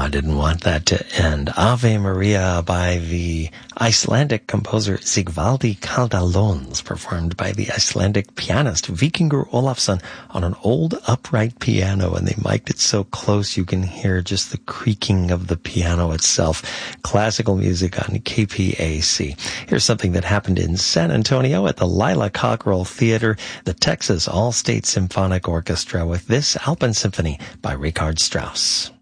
I didn't want that to end. Ave Maria by the Icelandic composer Sigvaldi Kaldalóns, performed by the Icelandic pianist Víkingur Ólafsson on an old upright piano, and they mic'd it so close you can hear just the creaking of the piano itself. Classical music on KPAC. Here's something that happened in San Antonio at the Lila Cockrell Theater, the Texas All-State Symphonic Orchestra, with this Alpen Symphony by Richard Strauss.